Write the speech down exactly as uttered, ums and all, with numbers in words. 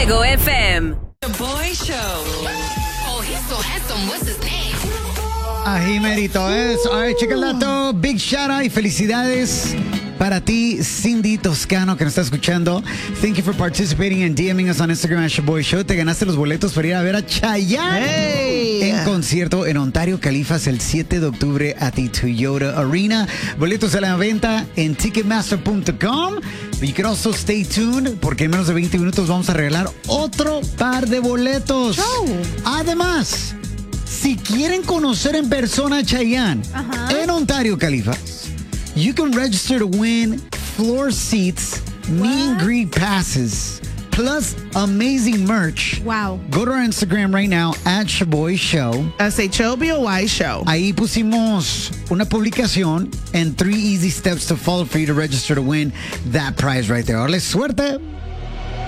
Fuego F M. The Boy Show. Oh, he's so handsome. What's his name? Ahí merito es. Ay, checa el dato. Big shout out y felicidades para ti, Cindy Toscano, que nos está escuchando. Thank you for participating and DMing us on Instagram at Shaboy Show. Te ganaste los boletos para ir a ver a Chayanne Hey. en concierto en Ontario, Califas, el siete de octubre at the Toyota Arena. Boletos a la venta en ticketmaster punto com. You can also stay tuned porque en menos de veinte minutos vamos a regalar otro par de boletos. Además, si quieren conocer en persona a Chayanne en Ontario, Califas, you can register to win floor seats, meet and greet passes, plus amazing merch. Wow. Go to our Instagram right now at Shaboy Show. S H O B O Y Show. Ahí pusimos una publicación and three easy steps to follow for you to register to win that prize right there. Órale, suerte.